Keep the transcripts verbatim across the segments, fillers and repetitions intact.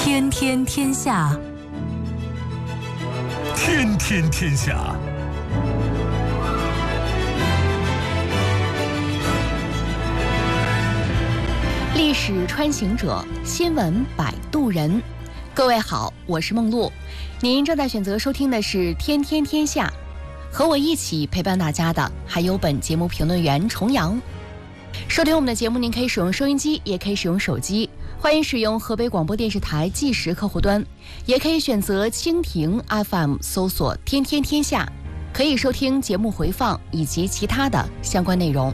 天天天下， 天天天下。 历史穿行者，新闻摆渡人。各位好，我是梦露，您正在选择收听的是《天天天下》，和我一起陪伴大家的还有本节目评论员重阳。收听我们的节目，您可以使用收音机，也可以使用手机，欢迎使用河北广播电视台即时客户端，也可以选择蜻蜓 F M 搜索“天天天下”，可以收听节目回放以及其他的相关内容。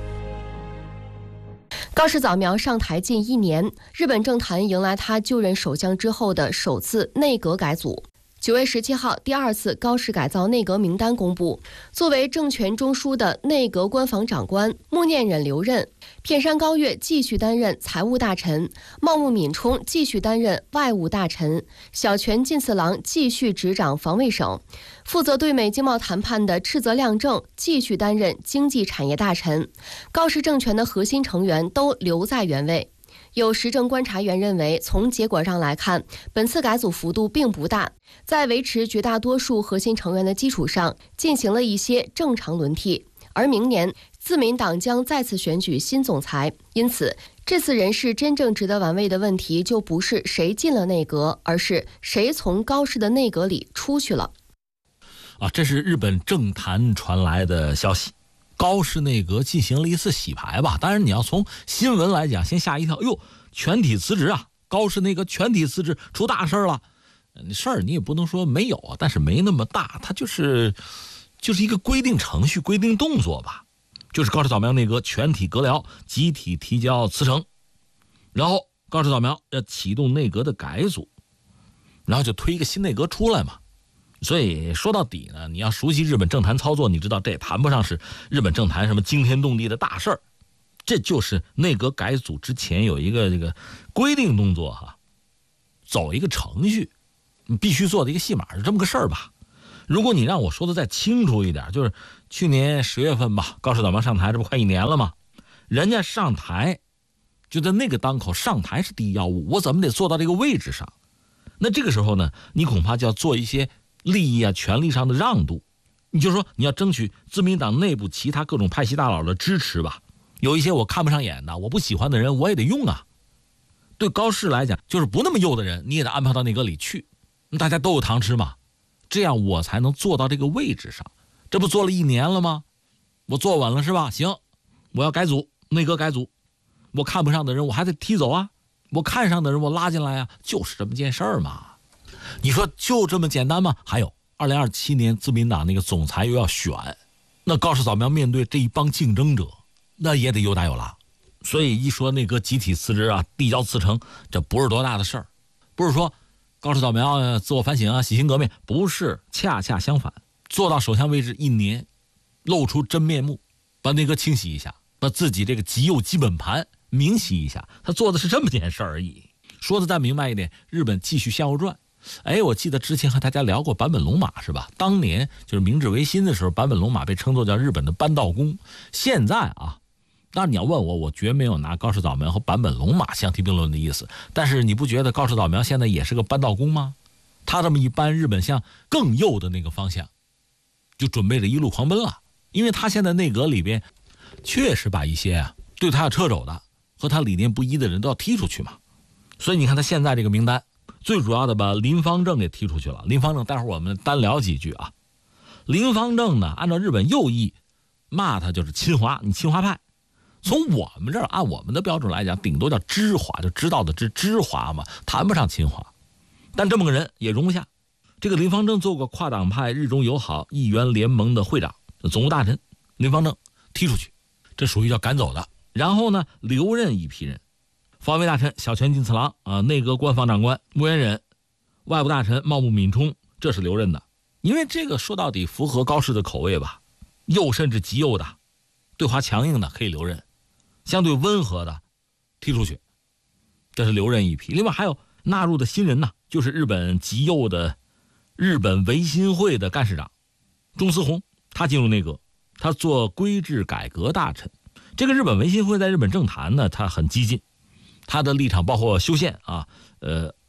高市早苗上台近一年，日本政坛迎来他就任首相之后的首次内阁改组。九月十七号，第二次高市改造内阁名单公布，作为政权中枢的内阁官房长官，穆念忍留任，片山高月继续担任财务大臣，茂木敏充继续担任外务大臣，小泉进次郎继续执掌防卫省，负责对美经贸谈判的赤泽亮正继续担任经济产业大臣。高市政权的核心成员都留在原位。有时政观察员认为，从结果上来看，本次改组幅度并不大，在维持绝大多数核心成员的基础上，进行了一些正常轮替。而明年自民党将再次选举新总裁，因此这次人事真正值得玩味的问题就不是谁进了内阁，而是谁从高市的内阁里出去了。 啊，这是日本政坛传来的消息。高市内阁进行了一次洗牌吧，当然你要从新闻来讲，先吓一跳，哟，全体辞职啊！高市内阁全体辞职，出大事了。事儿你也不能说没有，但是没那么大，它就是就是一个规定程序、规定动作吧。就是高市早苗内阁全体阁僚集体提交辞呈，然后高市早苗要启动内阁的改组，然后就推一个新内阁出来嘛。所以说到底呢，你要熟悉日本政坛操作，你知道这也谈不上是日本政坛什么惊天动地的大事儿，这就是内阁改组之前有一个这个规定动作哈，走一个程序，你必须做的一个戏码，是这么个事儿吧。如果你让我说的再清楚一点，就是去年十月份吧，高市早苗上台，这不快一年了吗？人家上台就在那个当口，上台是第一要务，我怎么得做到这个位置上？那这个时候呢，你恐怕就要做一些利益啊、权力上的让渡，你就说你要争取自民党内部其他各种派系大佬的支持吧。有一些我看不上眼的、我不喜欢的人，我也得用啊。对高市来讲，就是不那么右的人，你也得安排到内阁里去，大家都有糖吃嘛。这样我才能做到这个位置上。这不做了一年了吗？我坐稳了是吧？行，我要改组，内阁改组，我看不上的人我还得踢走啊，我看上的人我拉进来啊，就是这么件事儿嘛。你说就这么简单吗？还有二零二七年自民党那个总裁又要选，那高市早苗面对这一帮竞争者，那也得有打有拉。所以一说内阁集体辞职啊，递交辞呈，这不是多大的事儿，不是说高市早苗自我反省啊、洗心革面，不是，恰恰相反，做到首相位置一年，露出真面目，把内阁清洗一下，把自己这个极右基本盘明洗一下，他做的是这么件事而已。说的再明白一点，日本继续向右转。哎，我记得之前和大家聊过坂本龙马是吧？当年就是明治维新的时候，坂本龙马被称作叫日本的扳道工。现在啊，当然你要问我，我绝没有拿高市早苗和坂本龙马相提并论的意思。但是你不觉得高市早苗现在也是个扳道工吗？他这么一扳，日本向更右的那个方向，就准备着一路狂奔了。因为他现在内阁里边，确实把一些啊对他要掣肘的和他理念不一的人都要踢出去嘛。所以你看他现在这个名单，最主要的把林芳正给踢出去了。林芳正待会儿我们单聊几句啊。林芳正呢，按照日本右翼骂他就是亲华，你亲华派。从我们这儿按我们的标准来讲，顶多叫知华，就知道的知知华嘛，谈不上亲华。但这么个人也容不下。这个林芳正做过跨党派日中友好议员联盟的会长、总务大臣，林芳正踢出去，这属于叫赶走的。然后呢，留任一批人。防卫大臣小泉进次郎啊，内阁官房长官木原忍，外务大臣茂木敏充，这是留任的。因为这个说到底符合高市的口味吧，右甚至极右的，对华强硬的可以留任，相对温和的踢出去，这是留任一批。另外还有纳入的新人呢，就是日本极右的日本维新会的干事长中司宏，他进入内阁，他做规制改革大臣。这个日本维新会在日本政坛呢，他很激进，他的立场包括修宪啊，呃，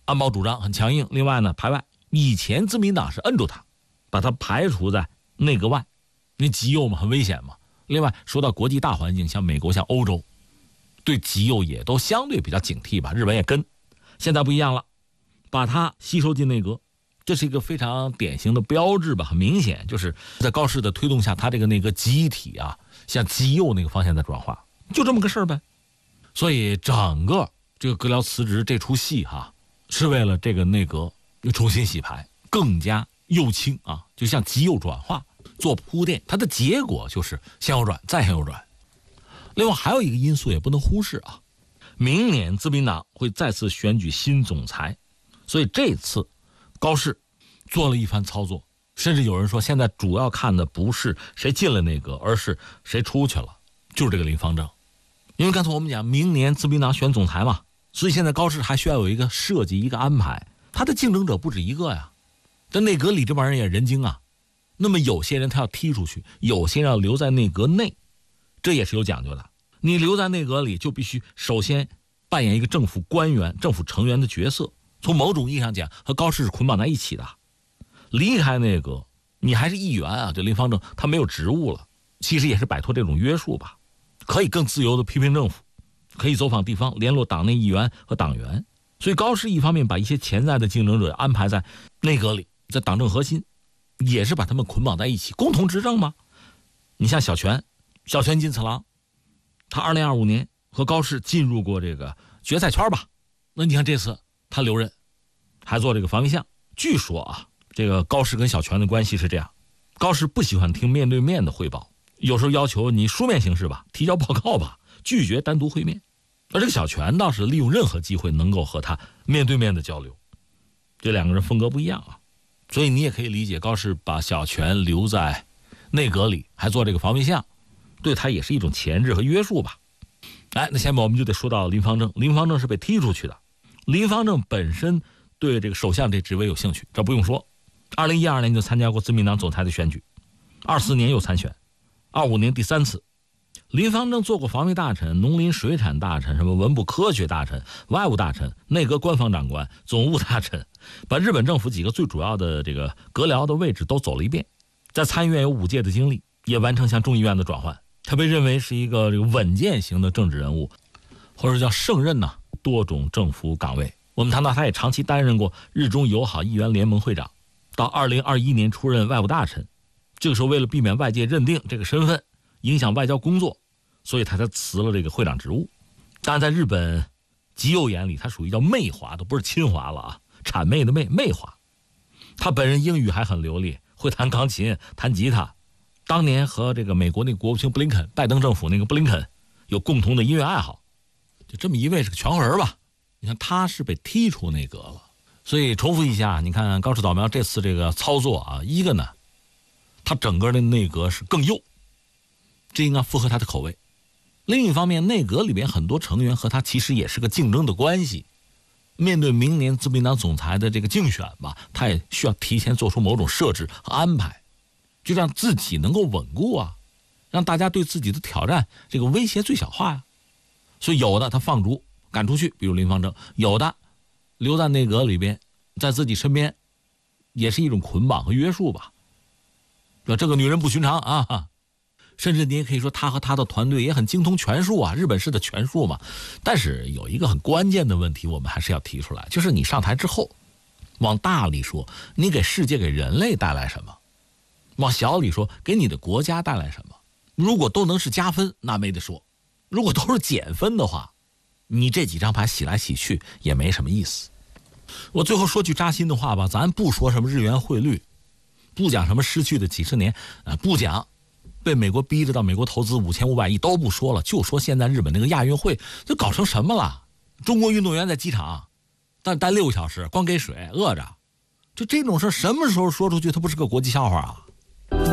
安保主张很强硬。另外呢，排外，以前自民党是摁住他，把他排除在内阁外，那极右嘛，很危险嘛。另外说到国际大环境，像美国像欧洲对极右也都相对比较警惕吧，日本也跟。现在不一样了，把他吸收进内阁，这是一个非常典型的标志吧，很明显就是在高市的推动下，他这个内阁集体啊向极右那个方向在转化，就这么个事儿呗。所以整个这个阁僚辞职这出戏哈，是为了这个内阁重新洗牌，更加右倾啊，就向极右转化做铺垫，它的结果就是向右转再向右转。另外还有一个因素也不能忽视啊，明年自民党会再次选举新总裁，所以这次高市做了一番操作，甚至有人说现在主要看的不是谁进了内阁，而是谁出去了，就是这个林芳正。因为刚才我们讲明年自民党选总裁嘛，所以现在高市还需要有一个设计，一个安排，他的竞争者不止一个呀。在内阁里这帮人也人精啊，那么有些人他要踢出去，有些人要留在内阁内，这也是有讲究的。你留在内阁里就必须首先扮演一个政府官员、政府成员的角色，从某种意义上讲和高市是捆绑在一起的。离开内阁你还是议员啊，这林芳正他没有职务了，其实也是摆脱这种约束吧，可以更自由的批评政府，可以走访地方，联络党内议员和党员。所以高市一方面把一些潜在的竞争者安排在内阁里，在党政核心，也是把他们捆绑在一起，共同执政嘛。你像小泉小泉进次郎，他二零二五年和高市进入过这个决赛圈吧，那你看这次他留任，还做这个防卫相。据说啊，这个高市跟小泉的关系是这样，高市不喜欢听面对面的汇报，有时候要求你书面形式吧，提交报告吧，拒绝单独会面。而这个小泉倒是利用任何机会能够和他面对面的交流，这两个人风格不一样啊。所以你也可以理解高市把小泉留在内阁里，还做这个防卫相，对他也是一种钳制和约束吧。哎，那下面我们就得说到林芳正。林芳正是被踢出去的。林芳正本身对这个首相这职位有兴趣，这不用说。二零一二年就参加过自民党总裁的选举，二四年又参选，二五年第三次。林芳正做过防卫大臣、农林水产大臣、什么文部科学大臣、外务大臣、内阁官房长官、总务大臣，把日本政府几个最主要的这个阁僚的位置都走了一遍。在参议院有五届的经历，也完成向众议院的转换。他被认为是一个这个稳健型的政治人物，或者叫胜任呢多种政府岗位。我们谈到他也长期担任过日中友好议员联盟会长，到二零二一年出任外务大臣。这个时候为了避免外界认定这个身份影响外交工作，所以他才辞了这个会长职务。当然在日本极右眼里，他属于叫媚华，都不是亲华了啊，谄媚的媚，媚华。他本人英语还很流利，会弹钢琴、弹吉他。当年和这个美国那个国务卿布林肯，拜登政府那个布林肯有共同的音乐爱好，就这么一位是个全乎人吧。你看他是被踢出内阁了。所以重复一下，你看高市早苗这次这个操作啊，一个呢，他整个的内阁是更右，这应该符合他的口味。另一方面，内阁里边很多成员和他其实也是个竞争的关系，面对明年自民党总裁的这个竞选吧，他也需要提前做出某种设置和安排，就让自己能够稳固啊，让大家对自己的挑战这个威胁最小化呀。所以有的他放逐赶出去，比如林芳正；有的留在内阁里边，在自己身边，也是一种捆绑和约束吧。这个女人不寻常啊，甚至你也可以说他和他的团队也很精通权术啊，日本式的权术嘛。但是有一个很关键的问题，我们还是要提出来，就是你上台之后，往大里说，你给世界给人类带来什么？往小里说，给你的国家带来什么？如果都能是加分，那没得说；如果都是减分的话，你这几张牌洗来洗去也没什么意思。我最后说句扎心的话吧，咱不说什么日元汇率，不讲什么失去的几十年，呃，不讲被美国逼着到美国投资五千五百亿都不说了，就说现在日本那个亚运会这搞成什么了？中国运动员在机场但待六个小时，光给水，饿着，就这种事什么时候说出去，它不是个国际笑话啊？